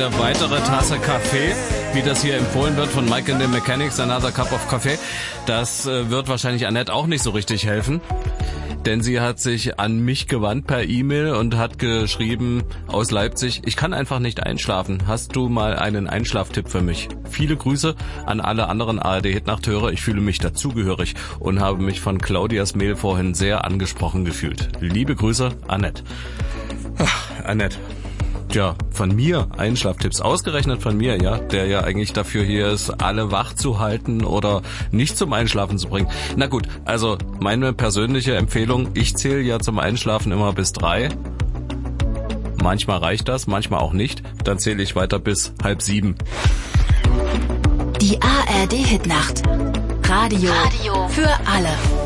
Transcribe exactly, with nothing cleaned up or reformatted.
hier weitere Tasse Kaffee, wie das hier empfohlen wird von Mike and the Mechanics, Another Cup of Kaffee. Das äh, wird wahrscheinlich Annette auch nicht so richtig helfen, denn sie hat sich an mich gewandt per E-Mail und hat geschrieben aus Leipzig: Ich kann einfach nicht einschlafen. Hast du mal einen Einschlaftipp für mich? Viele Grüße an alle anderen A R D-Hitnacht-Hörer. Ich fühle mich dazugehörig und habe mich von Claudias Mail vorhin sehr angesprochen gefühlt. Liebe Grüße, Annette. Ach, Annette. Ja, von mir Einschlaftipps, ausgerechnet von mir, ja, der ja eigentlich dafür hier ist, alle wach zu halten oder nicht zum Einschlafen zu bringen. Na gut, also meine persönliche Empfehlung, ich zähle ja zum Einschlafen immer bis drei. Manchmal reicht das, manchmal auch nicht. Dann zähle ich weiter bis halb sieben. Die A R D Hitnacht. Radio, Radio für alle.